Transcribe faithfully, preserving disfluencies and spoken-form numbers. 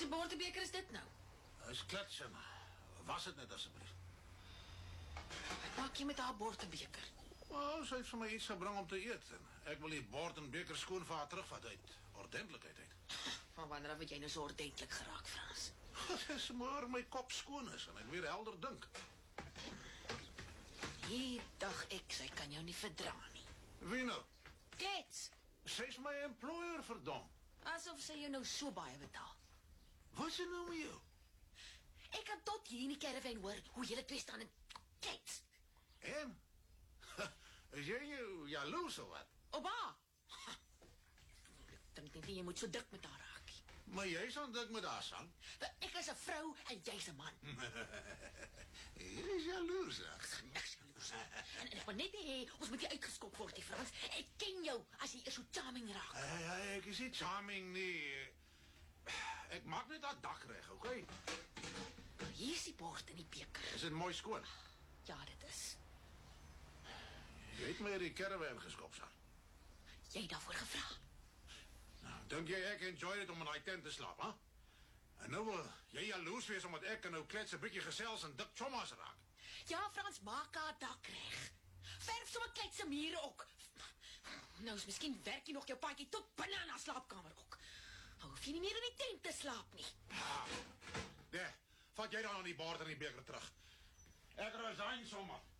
Wiese bordebeker is dit nou? Is kletsen. Was het net asseblief. Wat maak jy met haar bordebeker? Oh, sy het vir my iets gebring om te eet. En ek wil die bord en beker skoon vir haar terugvat uit. Ordentlikheid uit. Van wanneer af het jy nou so ordentlik geraak, Frans? Het is maar my kop skoon is en ek weer helder dink. Hier dacht ek, sy kan jou nie verdra nie. Wie nou? Klets! Sy is my employer, verdom. Asof sy jou nou so baie betaal. Wat is er nou met jou? Ek kan tot hier in die caravan hoor hoe julle twee staan en klets. En? Is jy jou jaloers of wat? Oba! Ek dink nie jy moet so dik met haar raak nie. Maar jy is aan dik met haar, Sang. Ek is 'n vrou en jy's 'n man. Jy is jaloers, hè? Niks jaloers. En, en ek wil net hê, ons moet nie uitgeskop word, die Frans. Ek ken jou as jy so charming raak. Hey, hey, ek is nie charming nie. Ek maak net haar dak reg, okay? Hier is die bord in die beker. Is dit mooi skoon? Ja, dit is. Jy het my in die caravan geskop, Sang. Jy het daarvoor gevra. Nou, dink jy ek enjoy dit om in die tent te slaap, hè? En nou wil jy jaloers wees omdat ek en nou klets 'n bietjie gesels en dik chommas raak. Ja, Frans, maak haar dak reg. Verf sommer kletse mure ook. Nou is miskien werk jy nog jou paadjie tot binne in haar slaapkamer ook. Nou hoef jy nie meer in die tent te slaap nie. Ja. Nee, vat jy dan aan die bord en die beker terug. Ek resign sommer.